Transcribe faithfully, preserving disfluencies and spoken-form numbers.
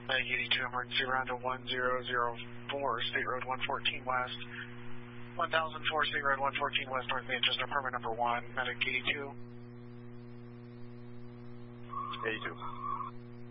Medic eighty-two, emergency around to one zero zero four, State Road one fourteen West. one thousand four, State Road one fourteen West, North Manchester, apartment number one, Medic eighty-two. eighty-two.